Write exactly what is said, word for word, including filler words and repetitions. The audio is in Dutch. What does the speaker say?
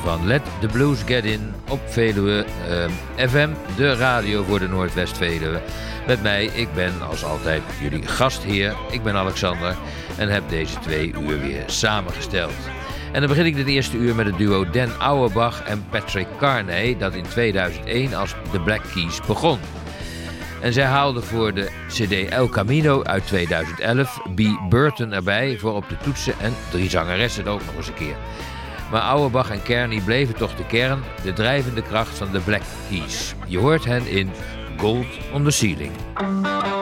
van Let the Blues Get In op Veluwe uh, F M, de radio voor de Noordwest-Veluwe. Met mij, ik ben als altijd jullie gastheer, ik ben Alexander en heb deze twee uur weer samengesteld. En dan begin ik dit eerste uur met het duo Dan Auerbach en Patrick Carney, dat in tweeduizend één als The Black Keys begon. En zij haalden voor de cd El Camino uit tweeduizend elf B. Burton erbij voor op de toetsen en drie zangeressen ook nog eens een keer. Maar Auerbach en Carney bleven toch de kern, de drijvende kracht van de Black Keys. Je hoort hen in Gold on the Ceiling.